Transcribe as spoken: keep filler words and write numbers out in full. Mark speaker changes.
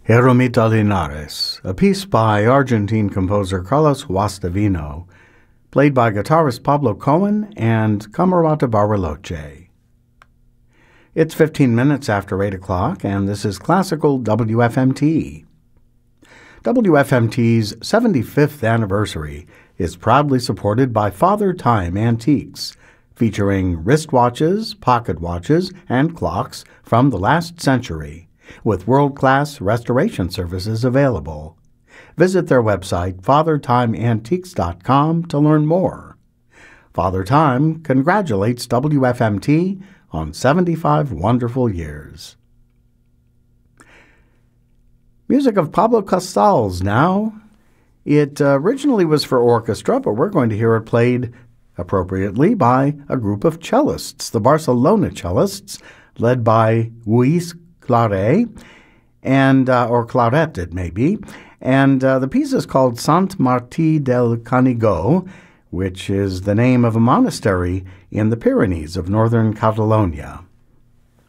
Speaker 1: Ermita Linares, a piece by Argentine composer Carlos Guastavino, played by guitarist Pablo Cohen and Camerata Bariloche. It's fifteen minutes after eight o'clock, and this is Classical W F M T. W F M T's seventy-fifth anniversary is proudly supported by Father Time Antiques, featuring wristwatches, pocket watches, and clocks from the last century, with world-class restoration services available. Visit their website, father time antiques dot com, to learn more. Father Time congratulates W F M T on seventy-five wonderful years. Music of Pablo Casals now. It uh, originally was for orchestra, but we're going to hear it played appropriately by a group of cellists, the Barcelona cellists, led by Lluís Claret, and uh, or Claret it may be, and uh, the piece is called Sant Martí del Canigó, which is the name of a monastery in the Pyrenees of northern Catalonia.